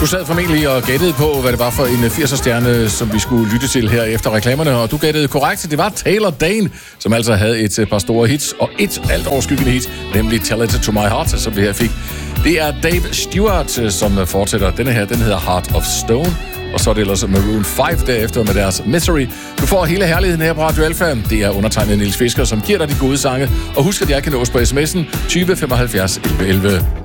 Du sad formentlig og gættede på, hvad det var for en 80'er-stjerne, som vi skulle lytte til her efter reklamerne, og du gættede korrekt. Det var Taylor Dayne, som altså havde et par store hits, og et alt overskyggende hit, nemlig Tell It To My Heart, som vi her fik. Det er Dave Stewart, som fortsætter. Denne her, den hedder Heart of Stone, og så er det ellers Maroon 5 derefter med deres Misery. Du får hele herligheden her på Radio Alpha. Det er undertegnet Niels Fisker, som giver dig de gode sange. Og husk, at jeg kan nås på sms'en 20 75 11 11.